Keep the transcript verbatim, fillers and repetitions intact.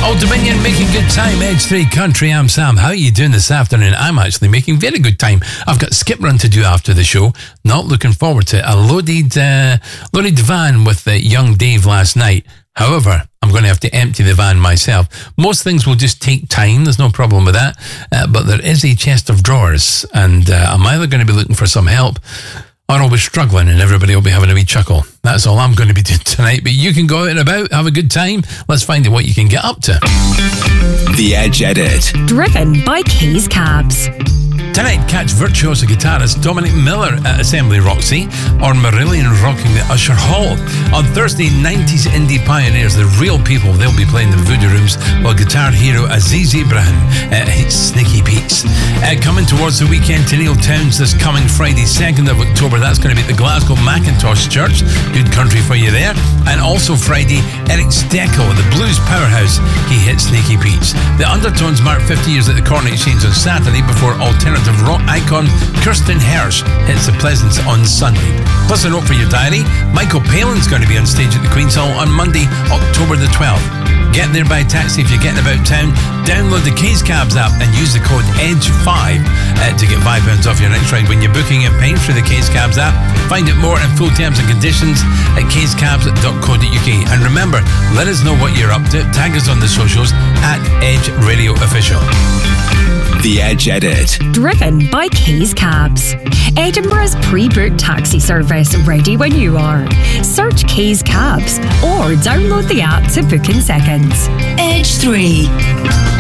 Old Dominion making good time. Edge three Country. I'm Sam. How are you doing this afternoon? I'm actually making very good time. I've got skip run to do after the show. Not looking forward to it. I loaded, uh, loaded van with uh, young Dave last night. However, I'm going to have to empty the van myself. Most things will just take time. There's no problem with that. Uh, but there is a chest of drawers, and uh, I'm either going to be looking for some help or I'll be struggling and everybody will be having a wee chuckle. That's all I'm going to be doing tonight. But you can go out and about, have a good time. Let's find out what you can get up to. The Edge Edit. Driven by Keys Cabs. Tonight, catch virtuoso guitarist Dominic Miller at Assembly Roxy or Marillion rocking the Usher Hall. On Thursday, nineties indie pioneers, the real people, they'll be playing the Voodoo Rooms, while guitar hero Aziz Ibrahim uh, hits Sneaky Pete's. Uh, coming towards the weekend to Neil Towns this coming Friday, second of October, that's going to be at the Glasgow Macintosh Church. Good country for you there. And also Friday, Eric Steckel at the Blues Powerhouse, he hits Sneaky Pete's. The Undertones mark fifty years at the Corn Exchange on Saturday before alternative rock icon Kirsten Hersh hits the Pleasance on Sunday. Plus a note for your diary, Michael Palin's going to be on stage at the Queen's Hall on Monday, October the twelfth. Get there by taxi if you're getting about town. Download the Keys Cabs app and use the code E D G E five uh, to get five pounds off your next ride when you're booking and paying through the Keys Cabs app. Find out more and full terms and conditions at keys cabs dot co dot uk. And remember, let us know what you're up to. Tag us on the socials at Edge Radio Official. The Edge Edit. Driven by Keys Cabs. Edinburgh's pre-booked taxi service, ready when you are. Search Keys Cabs or download the app to book in seconds. Edge three.